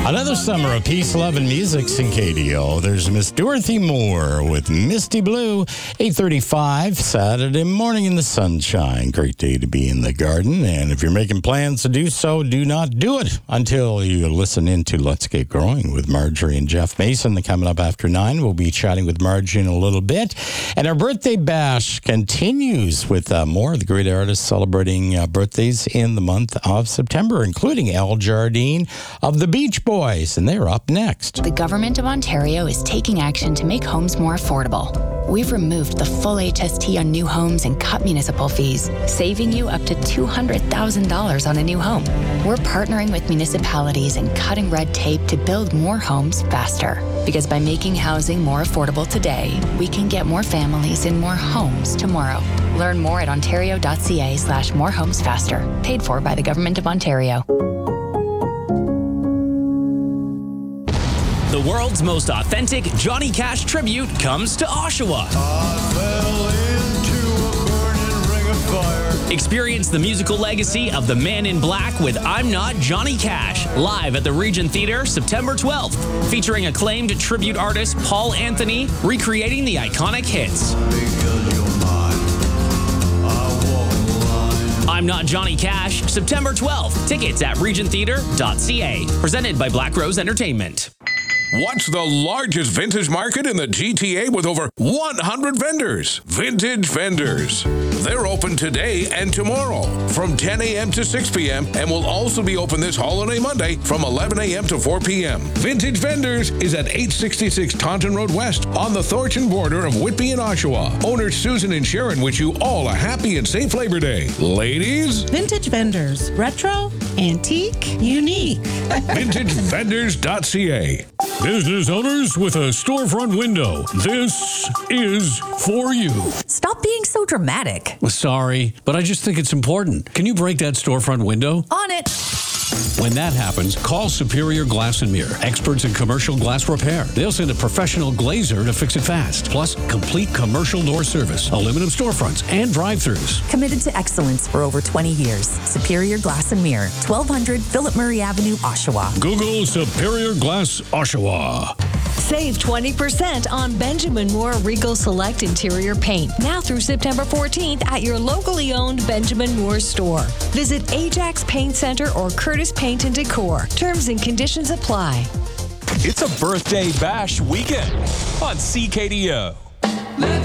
Another summer of peace, love, and music, CKDO. There's Miss Dorothy Moore with Misty Blue, 8:35, Saturday morning in the sunshine. Great day to be in the garden. And if you're making plans to do so, do not do it until you listen into Let's Get Growing with Marjorie and Jeff Mason. Coming up after 9, we'll be chatting with Marjorie in a little bit. And our birthday bash continues with more of the great artists celebrating birthdays in the month of September, including Al Jardine of the Beach Boys. And they're up next. The Government of Ontario is taking action to make homes more affordable. We've removed the full HST on new homes and cut municipal fees, saving you up to $200,000 on a new home. We're partnering with municipalities and cutting red tape to build more homes faster. Because by making housing more affordable today, we can get more families in more homes tomorrow. Learn more at ontario.ca/morehomesfaster. Paid for by the Government of Ontario. The world's most authentic Johnny Cash tribute comes to Oshawa. I fell into a burning ring of fire. Experience the musical legacy of the Man in Black with I'm Not Johnny Cash, live at the Regent Theatre September 12th, featuring acclaimed tribute artist Paul Anthony, recreating the iconic hits. Because you're mine, I walk the line. I'm Not Johnny Cash, September 12th. Tickets at regenttheatre.ca. Presented by Black Rose Entertainment. What's the largest vintage market in the GTA with over 100 vendors? Vintage Vendors. They're open today and tomorrow from 10 a.m. to 6 p.m. and will also be open this holiday Monday from 11 a.m. to 4 p.m. Vintage Vendors is at 866 Taunton Road West on the Thornton border of Whitby and Oshawa. Owners Susan and Sharon wish you all a happy and safe Labor Day. Ladies? Vintage Vendors. Retro, antique, unique. VintageVendors.ca. Business owners with a storefront window, this is for you. Stop being so dramatic. Well, sorry, but I just think it's important. Can you break that storefront window? On it. When that happens, call Superior Glass and Mirror, experts in commercial glass repair. They'll send a professional glazer to fix it fast. Plus, complete commercial door service, aluminum storefronts, and drive-thrus. Committed to excellence for over 20 years. Superior Glass and Mirror, 1200 Philip Murray Avenue, Oshawa. Google Superior Glass Oshawa. Save 20% on Benjamin Moore Regal Select Interior Paint. Now through September 14th at your locally owned Benjamin Moore store. Visit Ajax Paint Center or Curtis Paint and Decor. Terms and conditions apply. It's a birthday bash weekend on CKDO. Let's